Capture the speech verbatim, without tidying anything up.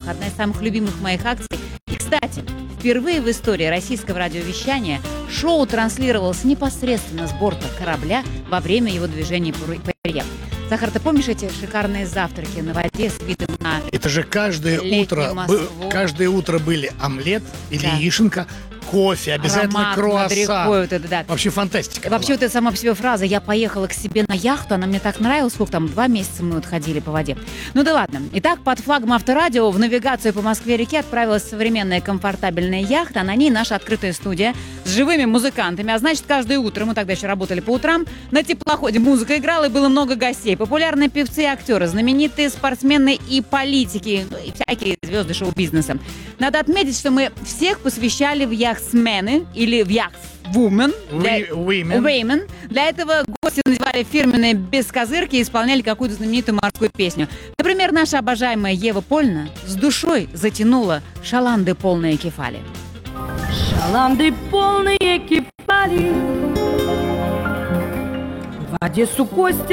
одна из самых любимых моих акций. И, кстати, впервые в истории российского радиовещания шоу транслировалось непосредственно с борта корабля во время его движения по реке. Захар, ты помнишь эти шикарные завтраки на воде с видом на Это же каждое утро, Москву. каждое утро были омлет или Да. яишенка, кофе, обязательно Аромат над рекой, круассан. вот это, да. Вообще фантастика. Вообще вот эта сама по себе фраза «я поехала к себе на яхту», она мне так нравилась, сколько там, два месяца мы вот ходили по воде. Ну да ладно. Итак, под флагом Авторадио в навигацию по Москве-реке отправилась современная комфортабельная яхта, а на ней наша открытая студия с живыми музыкантами. А значит, каждое утро, мы тогда еще работали по утрам, на теплоходе музыка играла, и было много гостей. Популярные певцы и актеры, знаменитые спортсмены и политики, ну и всякие звезды шоу-бизнеса. Надо отметить, что мы всех посвящали в яхтсмены или в яхтсвумен. Для... Women. Women. Для этого гости надевали фирменные бескозырки и исполняли какую-то знаменитую морскую песню. Например, наша обожаемая Ева Польна с душой затянула «Шаланды полные кефали». Шаланды полные кефали, в Одессу Костя